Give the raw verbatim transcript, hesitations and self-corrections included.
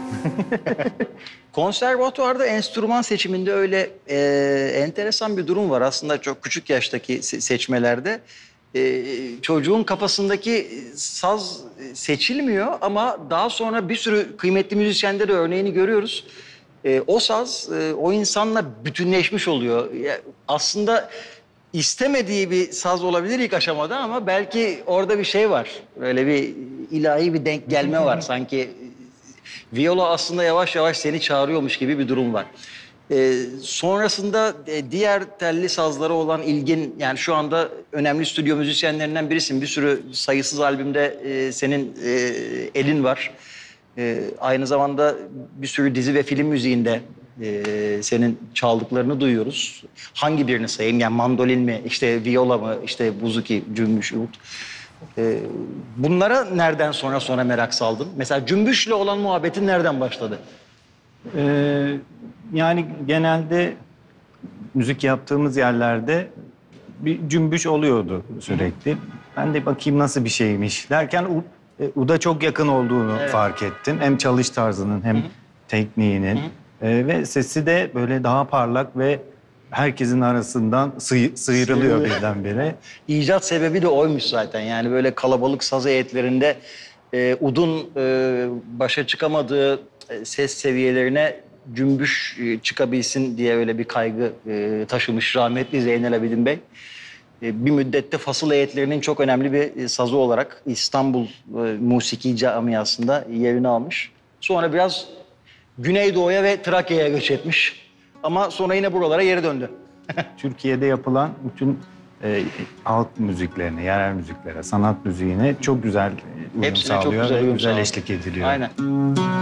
Konservatuvarda enstrüman seçiminde öyle e, enteresan bir durum var. Aslında çok küçük yaştaki se- seçmelerde e, çocuğun kafasındaki saz seçilmiyor ama daha sonra bir sürü kıymetli müzisyende de örneğini görüyoruz. E, o saz e, o insanla bütünleşmiş oluyor. Ya, aslında istemediği bir saz olabilir ilk aşamada ama belki orada bir şey var. Böyle bir ilahi bir denk gelme var. Sanki viola aslında yavaş yavaş seni çağırıyormuş gibi bir durum var. Ee, sonrasında e, diğer telli sazlara olan ilgin, yani şu anda önemli stüdyo müzisyenlerinden birisin. Bir sürü sayısız albümde e, senin e, elin var. E, aynı zamanda bir sürü dizi ve film müziğinde e, senin çaldıklarını duyuyoruz. Hangi birini sayayım? Yani mandolin mi, işte viola mı, işte buzuki, cümbüş, ud. Ee, bunlara nereden sonra sonra merak saldın? Mesela cümbüşle olan muhabbetin nereden başladı? Ee, yani genelde müzik yaptığımız yerlerde bir cümbüş oluyordu sürekli. Ben de bakayım nasıl bir şeymiş derken U- e, Ud'a çok yakın olduğunu Evet. fark ettim. Hem çalış tarzının hem tekniğinin. Ee, ve sesi de böyle daha parlak ve herkesin arasından sıy- sıyrılıyor Sıyrılıyor. birdenbire. İcat sebebi de oymuş zaten. Yani böyle kalabalık saz heyetlerinde e, udun e, başa çıkamadığı e, ses seviyelerine cümbüş e, çıkabilsin diye öyle bir kaygı e, taşımış rahmetli Zeynel Abidin Bey. E, bir müddette fasıl heyetlerinin çok önemli bir e, sazı olarak İstanbul e, musiki camiasında yerini almış. Sonra biraz Güneydoğu'ya ve Trakya'ya göç etmiş. Ama sonra yine buralara geri döndü. Türkiye'de yapılan bütün e, halk müziklerine, yerel müziklere, sanat müziğine çok güzel e, uyum Hepsine çok sağlıyor güzel ve uyum güzel sağlıyor. eşlik ediliyor. Aynen.